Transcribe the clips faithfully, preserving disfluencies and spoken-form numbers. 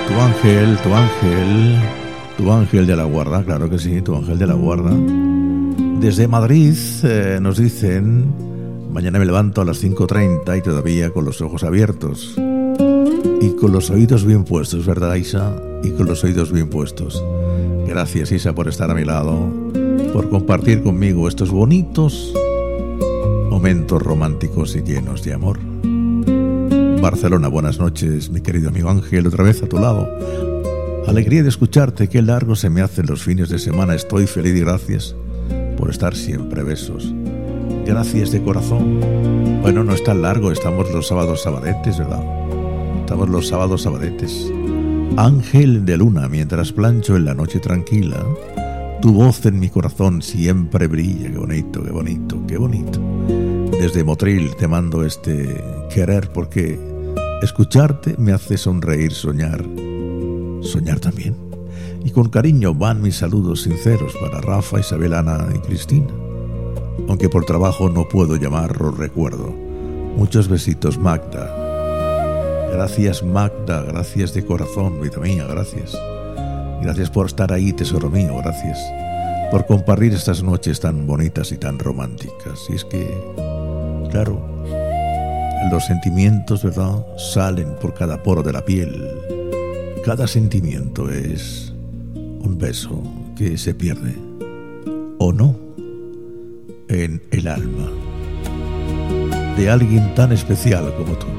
Tu ángel, tu ángel, tu ángel de la guarda, claro que sí, tu ángel de la guarda. Desde Madrid eh, nos dicen: mañana me levanto a las cinco treinta y todavía con los ojos abiertos y con los oídos bien puestos, ¿verdad, Isa? Y con los oídos bien puestos. Gracias, Isa, por estar a mi lado, por compartir conmigo estos bonitos momentos románticos y llenos de amor. Barcelona, buenas noches, mi querido amigo Ángel, otra vez a tu lado. Alegría de escucharte, qué largo se me hacen los fines de semana. Estoy feliz y gracias por estar siempre. Besos. Gracias de corazón. Bueno, no es tan largo, estamos los sábados sabadetes, ¿verdad? Estamos los sábados sabadetes. Ángel de luna, mientras plancho en la noche tranquila, tu voz en mi corazón siempre brilla. Qué bonito, qué bonito, qué bonito. Desde Motril te mando este querer, porque escucharte me hace sonreír, soñar, soñar también. Y con cariño van mis saludos sinceros para Rafa, Isabel, Ana y Cristina. Aunque por trabajo no puedo llamar, os recuerdo. Muchos besitos, Magda. Gracias, Magda, gracias de corazón, vida mía, gracias. Gracias por estar ahí, tesoro mío, gracias por compartir estas noches tan bonitas y tan románticas. Y es que, claro, los sentimientos, ¿verdad?, salen por cada poro de la piel. Cada sentimiento es un beso que se pierde, o no, en el alma de alguien tan especial como tú,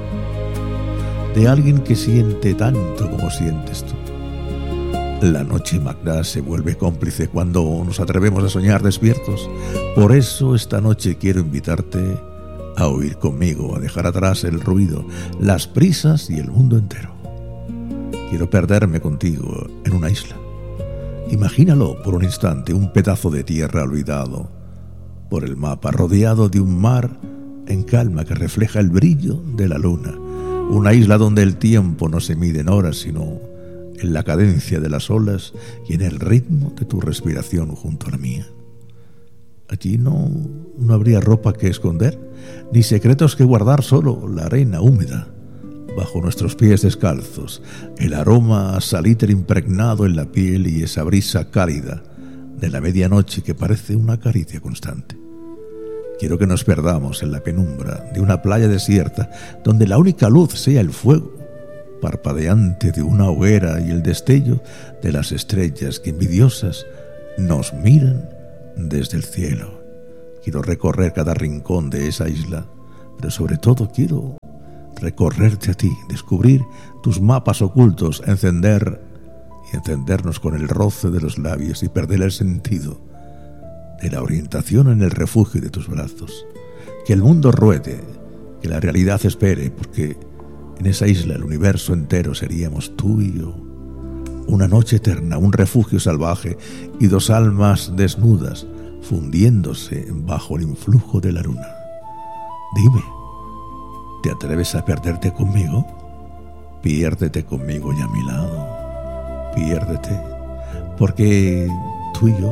de alguien que siente tanto como sientes tú. La noche, Magda, se vuelve cómplice cuando nos atrevemos a soñar despiertos. Por eso esta noche quiero invitarte a oír conmigo, a dejar atrás el ruido, las prisas y el mundo entero. Quiero perderme contigo en una isla. Imagínalo por un instante, un pedazo de tierra olvidado por el mapa, rodeado de un mar en calma que refleja el brillo de la luna. Una isla donde el tiempo no se mide en horas, sino en la cadencia de las olas y en el ritmo de tu respiración junto a la mía. Allí no, no habría ropa que esconder, ni secretos que guardar, solo la arena húmeda bajo nuestros pies descalzos, el aroma a salitre impregnado en la piel y esa brisa cálida de la medianoche que parece una caricia constante. Quiero que nos perdamos en la penumbra de una playa desierta, donde la única luz sea el fuego parpadeante de una hoguera y el destello de las estrellas que envidiosas nos miran desde el cielo. Quiero recorrer cada rincón de esa isla, pero sobre todo quiero recorrerte a ti, descubrir tus mapas ocultos, encender y encendernos con el roce de los labios y perder el sentido de la orientación en el refugio de tus brazos. Que el mundo ruede, que la realidad espere, porque en esa isla el universo entero seríamos tú y yo. Una noche eterna, un refugio salvaje y dos almas desnudas fundiéndose bajo el influjo de la luna. Dime, ¿te atreves a perderte conmigo? Piérdete conmigo y a mi lado. Piérdete, porque tú y yo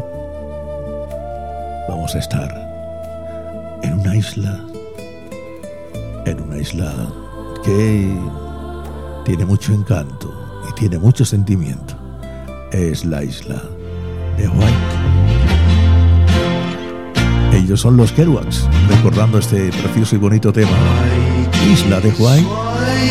vamos a estar en una isla, en una isla que tiene mucho encanto y tiene mucho sentimiento. Es la isla de Hawái. Ellos son los Kerouacs, recordando este precioso y bonito tema, Isla de Hawái.